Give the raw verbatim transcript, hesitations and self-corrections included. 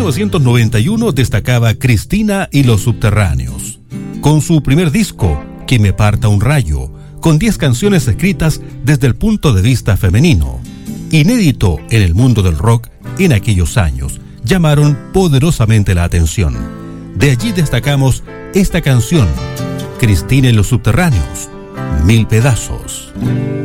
novecientos noventa y uno destacaba Cristina y los Subterráneos, con su primer disco, Que me parta un rayo, con diez canciones escritas desde el punto de vista femenino. Inédito en el mundo del rock en aquellos años, llamaron poderosamente la atención. De allí destacamos esta canción, Cristina y los Subterráneos, Mil Pedazos.